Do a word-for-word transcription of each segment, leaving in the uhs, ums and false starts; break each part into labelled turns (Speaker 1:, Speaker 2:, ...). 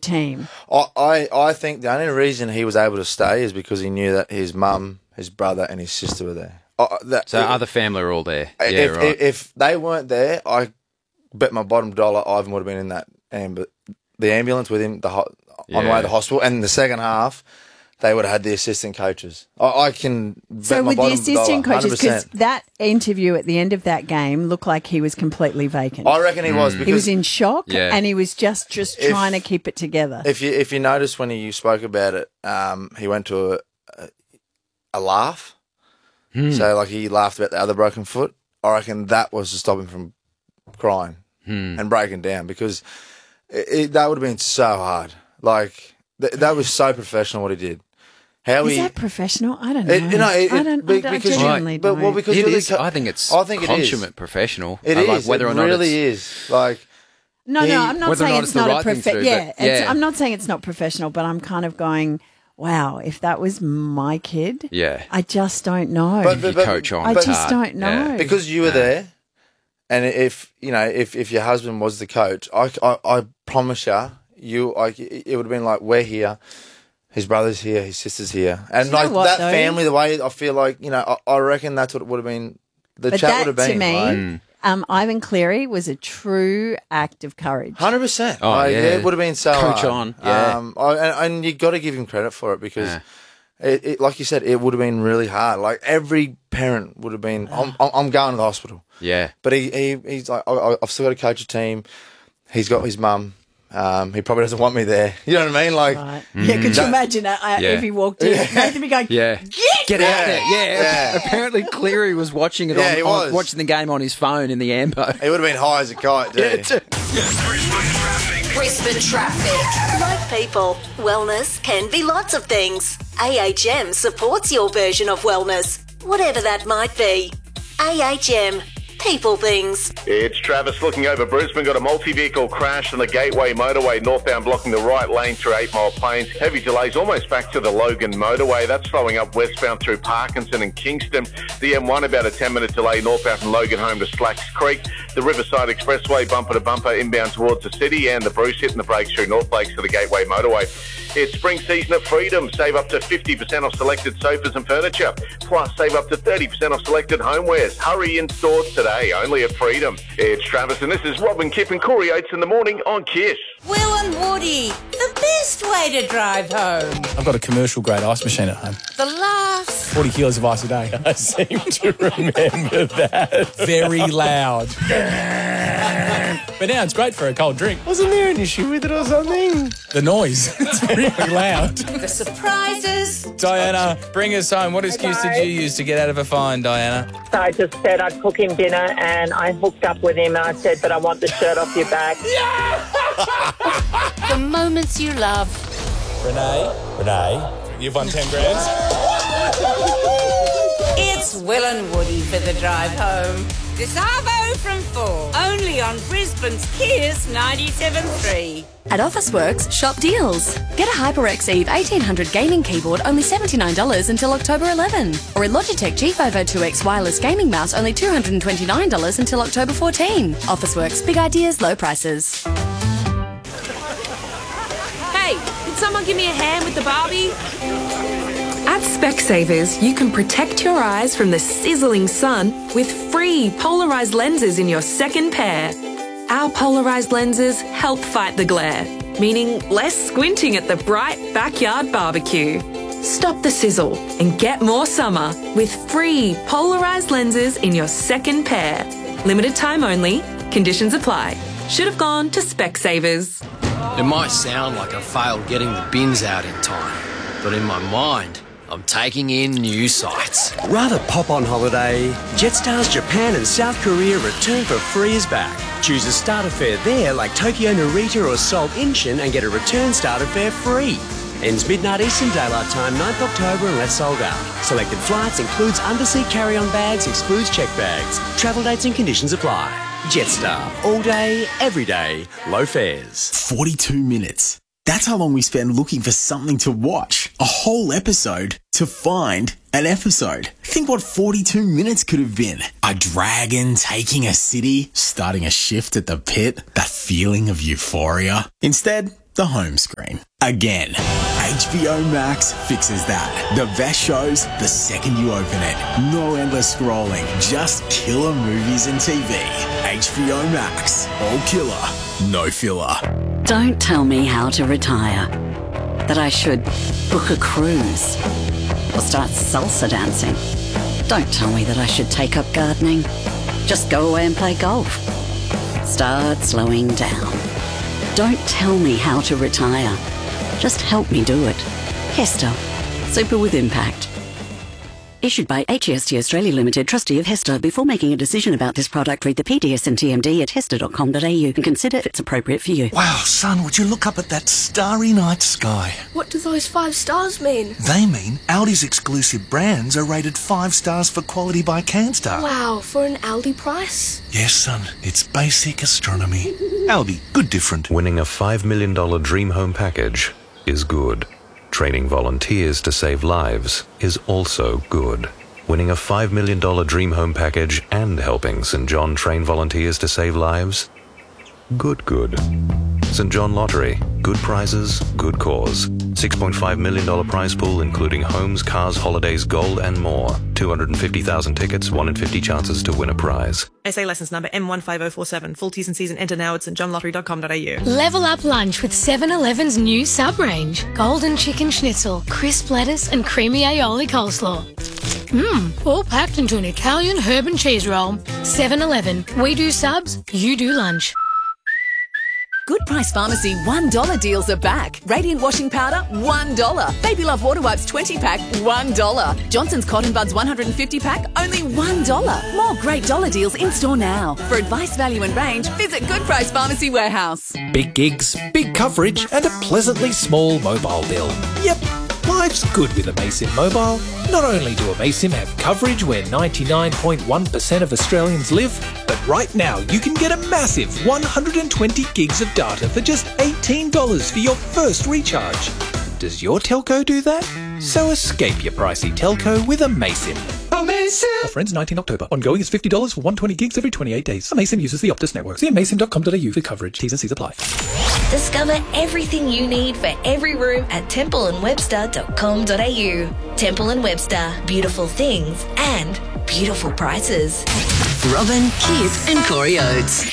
Speaker 1: team.
Speaker 2: I, I, I think the only reason he was able to stay is because he knew that his mum, his brother, and his sister were there. I, that,
Speaker 3: So
Speaker 2: it,
Speaker 3: other family are all there. Yeah,
Speaker 2: if,
Speaker 3: right.
Speaker 2: if, if they weren't there, I bet my bottom dollar Ivan would have been in that amb- the ambulance with him the ho-
Speaker 3: Yeah.
Speaker 2: on the way to the hospital. And in the second half, they would have had the assistant coaches. I, I can bet
Speaker 1: So
Speaker 2: my
Speaker 1: with the
Speaker 2: bottom
Speaker 1: assistant
Speaker 2: dollar,
Speaker 1: coaches, because
Speaker 2: one hundred percent.
Speaker 1: that interview at the end of that game looked like he was completely vacant.
Speaker 2: I reckon he was because
Speaker 1: He was in shock,
Speaker 3: Yeah.
Speaker 1: and he was just, just
Speaker 2: If-
Speaker 1: trying to keep it together.
Speaker 2: if you if you notice when you spoke about it, um, he went to a, a, a laugh.
Speaker 3: Hmm.
Speaker 2: So like he laughed about the other broken foot. I reckon that was to stop him from crying
Speaker 3: Hmm.
Speaker 2: and breaking down because it, it, that would have been so hard. Like th- that was so professional what he did. How
Speaker 1: Is
Speaker 2: he,
Speaker 1: that professional? I don't know.
Speaker 2: It, you know, it,
Speaker 1: I don't.
Speaker 2: be-
Speaker 1: I don't
Speaker 2: because you-
Speaker 1: genuinely
Speaker 2: but,
Speaker 1: don't.
Speaker 2: well, because
Speaker 3: It
Speaker 2: you're the
Speaker 3: is.
Speaker 2: co-
Speaker 3: I think it's
Speaker 2: I think it is.
Speaker 3: consummate professional.
Speaker 2: It
Speaker 3: I
Speaker 2: is.
Speaker 3: like whether
Speaker 2: it
Speaker 3: or not
Speaker 2: really
Speaker 3: it's,
Speaker 2: is. Like
Speaker 1: No,
Speaker 2: he-
Speaker 1: no, I'm not
Speaker 3: whether or
Speaker 1: saying
Speaker 3: not
Speaker 1: it's
Speaker 3: it's the
Speaker 1: not a
Speaker 3: right thing to
Speaker 1: professional.
Speaker 3: do,
Speaker 1: Yeah,
Speaker 3: but-
Speaker 1: it's,
Speaker 3: yeah.
Speaker 1: I'm not saying it's not professional, but I'm kind of going, wow, if that was my kid,
Speaker 3: Yeah.
Speaker 1: I just don't know.
Speaker 2: But-
Speaker 3: you
Speaker 2: but-
Speaker 3: coach on.
Speaker 1: I
Speaker 3: it's
Speaker 1: just
Speaker 3: hard.
Speaker 1: don't know.
Speaker 3: Yeah.
Speaker 2: because you were there, and if you know if, if your husband was the coach, I, I, I promise you, you like it would have been like we're here, his brother's here, his sister's here, and
Speaker 1: Do you know
Speaker 2: like
Speaker 1: what,
Speaker 2: that
Speaker 1: though?
Speaker 2: family. The way I feel like you know, I, I reckon that's what it would have been. The
Speaker 1: But
Speaker 2: chat
Speaker 1: that,
Speaker 2: would have been
Speaker 1: to me,
Speaker 2: like,
Speaker 1: um, Ivan Cleary was a true act of courage.
Speaker 2: Hundred percent.
Speaker 3: Oh,
Speaker 2: Like,
Speaker 3: yeah.
Speaker 2: It would have been so
Speaker 3: Coach
Speaker 2: hard.
Speaker 3: on, yeah.
Speaker 2: Um, I, and, and you got to give him credit for it because,
Speaker 3: Yeah.
Speaker 2: it, it, like you said, it would have been really hard. Like every parent would have been. I'm, I'm I'm going to the hospital,
Speaker 3: Yeah.
Speaker 2: but he, he he's like, I, I've still got to coach a team. He's got his mum. Um, he probably doesn't want me there. You know what I mean? Like,
Speaker 1: Right. Yeah, could you
Speaker 2: That-
Speaker 1: imagine uh,
Speaker 3: Yeah.
Speaker 1: if he walked in? Nathan be going,
Speaker 3: Yeah. Get out there. Yeah.
Speaker 2: Yeah.
Speaker 3: Apparently Cleary was watching it
Speaker 2: Yeah,
Speaker 3: on,
Speaker 2: he
Speaker 3: on
Speaker 2: was.
Speaker 3: watching the game on his phone in the Ambo.
Speaker 2: he would have been high as a kite, too.
Speaker 3: Yeah, too.
Speaker 4: Brisbane traffic. Like people, wellness can be lots of things. A H M supports your version of wellness, whatever that might be. A H M, people things.
Speaker 5: It's Travis looking over Brisbane. Got a multi-vehicle crash on the Gateway Motorway, northbound blocking the right lane through Eight Mile Plains. Heavy delays almost back to the Logan Motorway. That's slowing up westbound through Parkinson and Kingston. The M one about a ten-minute delay northbound from Logan home to Slacks Creek. The Riverside Expressway bumper to bumper inbound towards the city, and the Bruce hitting the brakes through North Lakes to the Gateway Motorway. It's spring season at Freedom. Save up to fifty percent off selected sofas and furniture. Plus, save up to thirty percent off selected homewares. Hurry in stores today, only at Freedom. It's Travis, and this is Robin, Kip and Corey Oates in the morning on KISS.
Speaker 6: Will and Woody, the best way to drive home.
Speaker 7: I've got a commercial grade ice machine at home.
Speaker 6: The laughs.
Speaker 7: forty kilos of ice a day. I seem to remember that. Very loud. But now it's great for a cold drink.
Speaker 8: Wasn't there an issue with it or something?
Speaker 7: The noise. It's really loud.
Speaker 6: The surprises.
Speaker 7: Diana, bring us home. What excuse did you use to get out of a fine, Diana?
Speaker 9: So I just said I'd cook him dinner and I hooked up with him and I said, but I want the shirt off your back.
Speaker 6: The moments you love.
Speaker 7: Renee? Renee? You've won ten grand?
Speaker 6: It's Will and Woody for the drive home. This Arvo from four. Only on Brisbane's KISS ninety-seven point three.
Speaker 10: At Officeworks, shop deals. Get a HyperX Eve eighteen hundred gaming keyboard only seventy-nine dollars until October eleventh. Or a Logitech G five oh two X wireless gaming mouse only two hundred twenty-nine dollars until October fourteenth. Officeworks, big ideas, low prices.
Speaker 11: Hey, can someone give me a hand with the Barbie?
Speaker 12: At Specsavers, you can protect your eyes from the sizzling sun with free polarised lenses in your second pair. Our polarised lenses help fight the glare, meaning less squinting at the bright backyard barbecue. Stop the sizzle and get more summer with free polarised lenses in your second pair. Limited time only. Conditions apply. Should have gone to Specsavers.
Speaker 13: It might sound like I failed getting the bins out in time, but in my mind, I'm taking in new sights.
Speaker 14: Rather pop on holiday, Jetstar's Japan and South Korea return for free is back. Choose a starter fare there like Tokyo Narita or Seoul Incheon and get a return starter fare free. Ends midnight Eastern Daylight Time, ninth October unless sold out. Selected flights includes undersea carry-on bags, excludes check bags. Travel dates and conditions apply. Jetstar, all day, every day, low fares.
Speaker 15: forty-two minutes. That's how long we spend looking for something to watch. A whole episode to find an episode. Think what forty-two minutes could have been. A dragon taking a city, starting a shift at the pit, that feeling of euphoria. Instead, the home screen. Again, H B O Max fixes that. The best shows the second you open it. No endless scrolling, just killer movies and T V. H B O Max. All killer, no filler.
Speaker 16: Don't tell me how to retire. That I should book a cruise or start salsa dancing. Don't tell me that I should take up gardening. Just go away and play golf. Start slowing down. Don't tell me how to retire. Just help me do it. Hester. Super with impact. Issued by H E S T Australia Limited, trustee of Hester. Before making a decision about this product, read the P D S and T M D at hester dot com dot a u and consider if it's appropriate for you.
Speaker 17: Wow, son, would you look up at that starry night sky?
Speaker 18: What do those five stars mean?
Speaker 17: They mean Aldi's exclusive brands are rated five stars for quality by CanStar.
Speaker 18: Wow, for an Aldi price?
Speaker 17: Yes, son, it's basic astronomy. Aldi, good different.
Speaker 19: Winning a five million dollars dream home package is good. Training volunteers to save lives is also good. Winning a five million dollars dream home package and helping Saint John train volunteers to save lives? Good, good. Saint John Lottery. Good prizes, good cause. six point five million dollars prize pool including homes, cars, holidays, gold and more. two hundred fifty thousand tickets, one in fifty chances to win a prize.
Speaker 20: S A licence number M one five oh four seven. Full T's and C's and enter now at st john lottery dot com dot a u.
Speaker 21: Level up lunch with seven eleven's new sub-range. Golden chicken schnitzel, crisp lettuce and creamy aioli coleslaw. Mmm, all packed into an Italian herb and cheese roll. seven eleven. We do subs, you do lunch.
Speaker 22: Good Price Pharmacy one dollar deals are back. Radiant washing powder, one dollar. Baby Love Water Wipes twenty pack, one dollar. Johnson's Cotton Buds one hundred fifty pack, only one dollar. More great dollar deals in store now. For advice, value and range, visit Good Price Pharmacy Warehouse.
Speaker 23: Big gigs, big coverage and a pleasantly small mobile bill. Yep, life's good with Amaysim Mobile. Not only do Amaysim have coverage where ninety-nine point one percent of Australians live, but right now you can get a massive one hundred twenty gigs of data for just eighteen dollars for your first recharge. Does your telco do that? So escape your pricey telco with Amaysim. Amaysim! Offer ends nineteenth October. Ongoing is fifty dollars for one hundred twenty gigs every twenty-eight days. Amaysim uses the Optus network. See amaysim dot com dot a u for coverage. T's and C's apply.
Speaker 24: Discover everything you need for every room at temple and webster dot com dot a u. Temple and Webster. Beautiful things and beautiful prices.
Speaker 22: Robin, Keith and Corey Oates.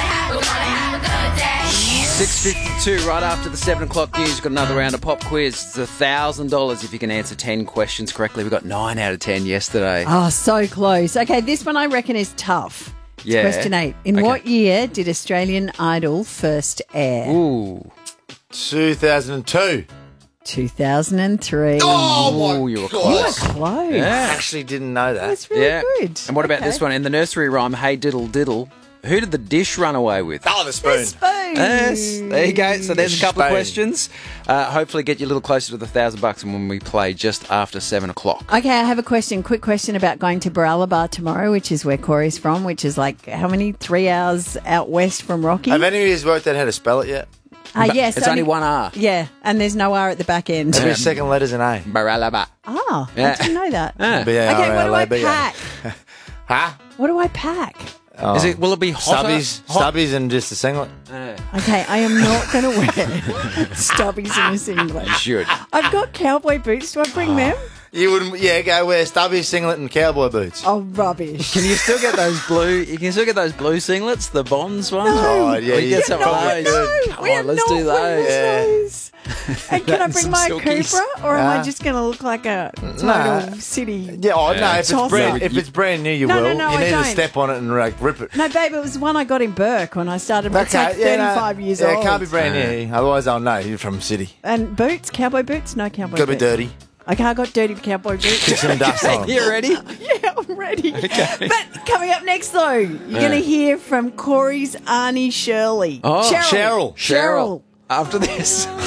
Speaker 3: six fifty-two, right after the seven o'clock news, got another round of pop quiz. It's one thousand dollars if you can answer ten questions correctly. We got nine out of ten yesterday.
Speaker 1: Oh, so close. Okay, this one I reckon is tough. It's
Speaker 3: Yeah.
Speaker 1: Question eight. In
Speaker 3: Okay.
Speaker 1: what year did Australian Idol first air?
Speaker 3: Ooh.
Speaker 2: two thousand two.
Speaker 1: two thousand three.
Speaker 2: Oh, my
Speaker 3: you were
Speaker 2: God.
Speaker 3: close.
Speaker 1: You were close.
Speaker 3: Yeah.
Speaker 2: I actually didn't know that.
Speaker 1: That's really
Speaker 3: yeah.
Speaker 1: good.
Speaker 3: And what about
Speaker 1: Okay.
Speaker 3: this one? In the nursery rhyme, Hey Diddle Diddle, who did the dish run away with?
Speaker 2: Oh, the spoon.
Speaker 1: The spoon.
Speaker 3: Yes, there you go. So there's a couple of
Speaker 2: Spoon.
Speaker 3: questions. Uh, hopefully get you a little closer to the thousand bucks when we play just after seven o'clock.
Speaker 1: Okay, I have a question. Quick question about going to Baralabar tomorrow, which is where Corey's from, which is like how many? Three hours out west from Rocky?
Speaker 2: Have any of you worked out how to spell it yet?
Speaker 1: Uh, yes.
Speaker 3: It's only one R.
Speaker 1: Yeah, and there's no R at the back end.
Speaker 2: Every second letter's an A.
Speaker 3: Baralaba.
Speaker 1: Oh,
Speaker 3: Yeah.
Speaker 1: I didn't know that.
Speaker 3: Yeah.
Speaker 2: B A R
Speaker 1: Okay, what do
Speaker 2: L
Speaker 1: I
Speaker 2: A B A.
Speaker 1: pack?
Speaker 2: Huh?
Speaker 1: What do I pack?
Speaker 2: Oh.
Speaker 3: Is it? Will it be hotter?
Speaker 2: Stubbies,
Speaker 3: Hot-
Speaker 2: stubbies and just a singlet.
Speaker 3: Yeah.
Speaker 1: Okay, I am not going to wear stubbies and a singlet.
Speaker 3: You should.
Speaker 1: I've got cowboy boots. Do I bring them?
Speaker 2: You wouldn't, yeah, go wear stubbies, singlet and cowboy boots.
Speaker 1: Oh, rubbish.
Speaker 3: Can you still get those blue? You can still get those blue singlets, the Bonds ones.
Speaker 2: Oh, yeah,
Speaker 3: we
Speaker 2: yeah.
Speaker 3: get some
Speaker 1: No,
Speaker 3: of those.
Speaker 1: no,
Speaker 3: Come
Speaker 1: we
Speaker 3: on,
Speaker 1: are
Speaker 3: let's
Speaker 1: not
Speaker 3: do
Speaker 1: wearing
Speaker 3: those.
Speaker 2: Yeah.
Speaker 1: those. And can I
Speaker 3: And
Speaker 1: bring
Speaker 3: some
Speaker 1: my
Speaker 3: silkies.
Speaker 1: Cupra, or am I
Speaker 2: Nah.
Speaker 1: just going to look like a total
Speaker 2: Nah.
Speaker 1: city?
Speaker 2: Yeah, oh, no, if it's,
Speaker 1: Tosser.
Speaker 2: brand, if it's brand new, you
Speaker 1: No, no,
Speaker 2: will.
Speaker 1: no,
Speaker 2: you
Speaker 1: I
Speaker 2: need
Speaker 1: don't.
Speaker 2: to step on it and like, rip it.
Speaker 1: No, babe, it was one I got in Burke when I started. It's like
Speaker 2: yeah, no.
Speaker 1: thirty-five years
Speaker 2: yeah,
Speaker 1: old.
Speaker 2: it can't be brand new. Otherwise, I'll know you're from city.
Speaker 1: And boots, cowboy boots? No cowboy
Speaker 2: Got to be
Speaker 1: boots.
Speaker 2: dirty.
Speaker 1: Okay, I got dirty cowboy boots.
Speaker 2: Get some dust on 'em.
Speaker 3: You ready?
Speaker 1: Yeah, I'm ready.
Speaker 3: Okay.
Speaker 1: But coming up next, though, you're going to hear from Corey's Arnie Shirley.
Speaker 3: Oh,
Speaker 1: Cheryl.
Speaker 2: Cheryl.
Speaker 1: Cheryl.
Speaker 3: After this.